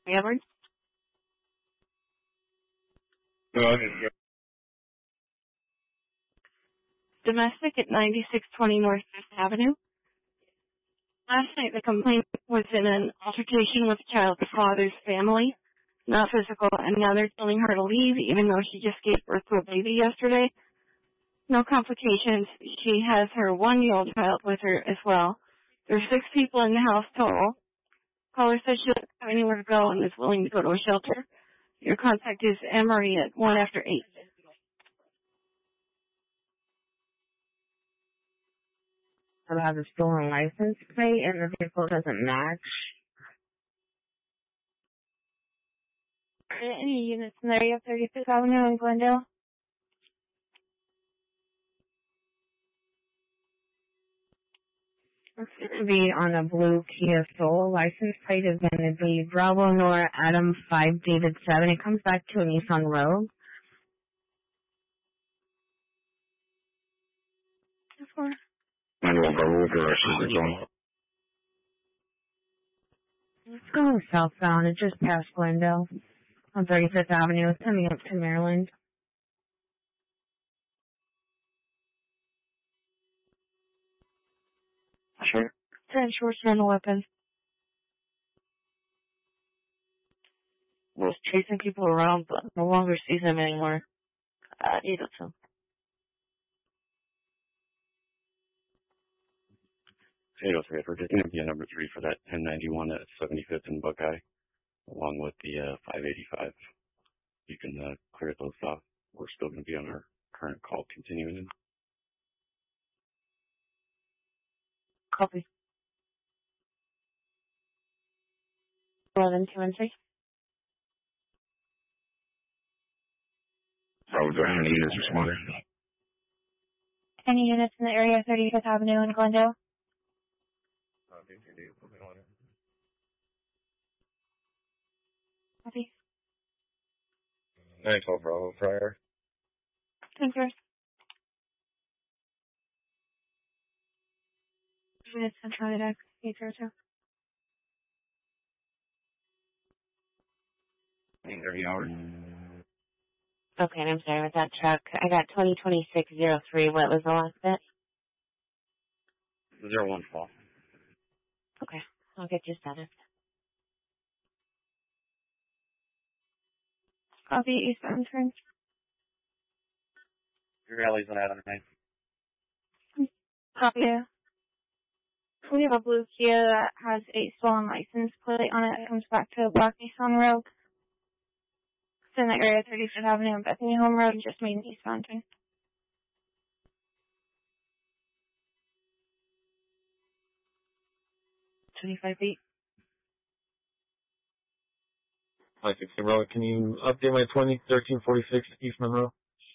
Edward. Go ahead. Domestic at 9620 North Fifth Avenue. Last night the complaint was in an altercation with the child's father's family, not physical, and now they're telling her to leave even though she just gave birth to a baby yesterday. No complications. She has her 1-year-old child with her as well. There's 6 people in the house total. Caller says she doesn't have anywhere to go and is willing to go to a shelter. Your contact is Anne-Marie at 1 after 8. I have a stolen license plate and the vehicle doesn't match. Any units in the area of 35th Avenue in Glendale? It's going to be on a blue Kia Soul. License plate is going to be Bravo Nora Adam 5 David 7. It comes back to a Nissan Rogue. It's going southbound. It just passed Glendale on 35th Avenue. It's coming up to Maryland. Sure. 10 shorts and a weapon. Was chasing people around, but no longer sees them anymore. Either so. 803 Edward, it's going to be a number 3 for that 1091 at 75th and Buckeye, along with the 585. You can clear those off. We're still going to be on our current call continuing. Copy. 11-2-3. Bravo, do any units responding? Any units in the area of 35th Avenue in Glendale? Copy. 912 Bravo, prior. Thank you. Units Central Deck 802. 8:30 hours. Okay, and I'm sorry with that truck. I got 202603. What was the last bit? 01 fall. Okay, I'll get you started. Copy, eastbound turn. Your rally's on Adam, right? Copy. We have a blue Kia that has a stolen license plate on it. It comes back to a black Nissan Rogue. It's in the area of 35th Avenue and Bethany Home Road, just made an eastbound turn. 25 feet. 560 Road, can you update my 1346 East Monroe?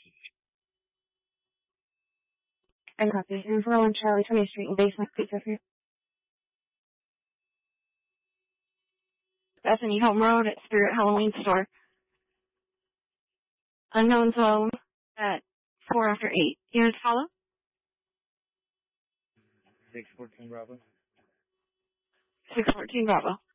And copy. And for on Charlie 20th Street and basement, please go through. Bethany Home Road at Spirit Halloween Store. Unknown zone at 4 after 8. Units follow? 614 Bravo. 614 Bravo.